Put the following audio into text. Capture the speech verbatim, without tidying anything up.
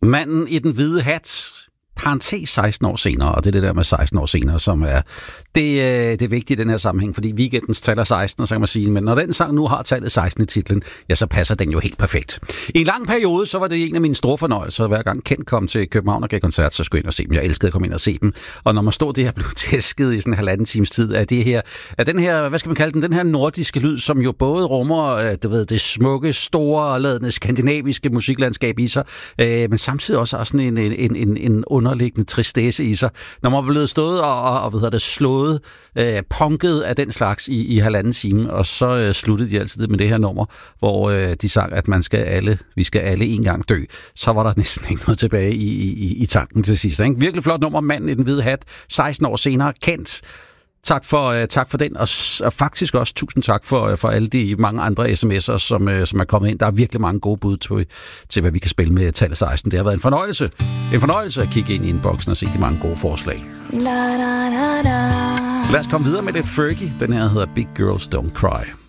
Manden i den hvide hat, parentes seksten år senere, og det er det der med seksten år senere, som er det, det er vigtigt i den her sammenhæng, fordi weekendens tal er seksten, og så kan man sige, men når den sang nu har tallet seksten i titlen, ja, så passer den jo helt perfekt. I en lang periode, så var det en af mine store fornøjelser, hver gang Kent kom til København og gav koncert, så skulle jeg ind og se dem. Jeg elskede at komme ind og se dem, og når man stod det her blev tæsket i sådan en halvanden times tid, af det her, af den her, hvad skal man kalde den, den her nordiske lyd, som jo både rummer, du ved, det smukke, store, ladende skandinaviske musiklandskab i sig, øh, men samtidig også har sådan en, en, en, en underliggende tristesse i sig. Når man er blevet stået og, og, og hvad hedder det, slået, øh, punket af den slags i, i halvanden time, og så øh, sluttede de altid med det her nummer, hvor øh, de sang, at man skal alle, vi skal alle en gang dø. Så var der næsten ikke noget tilbage i, i, i tanken til sidst. Ikke? Virkelig flot nummer, Manden i den hvide hat, seksten år senere, Kent. Tak for, uh, tak for den, og, og faktisk også tusind tak for, uh, for alle de mange andre sms'er, som, uh, som er kommet ind. Der er virkelig mange gode bud til, til, hvad vi kan spille med tallet seksten. Det har været en fornøjelse. En fornøjelse at kigge ind i inboxen og se de mange gode forslag. La, da, da, da. Lad os komme videre med lidt Fergie. Den her hedder Big Girls Don't Cry.